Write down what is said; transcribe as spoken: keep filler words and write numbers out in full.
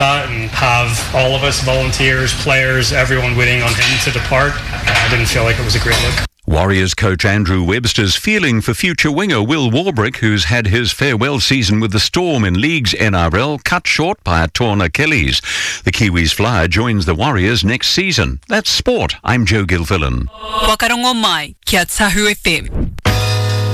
that and have all of us, volunteers, players, everyone waiting on him to depart. I didn't feel like it was a great look. Warriors coach Andrew Webster's feeling for future winger Will Warbrick, who's had his farewell season with the Storm in League's N R L cut short by a torn Achilles. The Kiwis flyer joins the Warriors next season. That's sport. I'm Joe Gilfillan. Wakarongo mai, kia Tahu F M.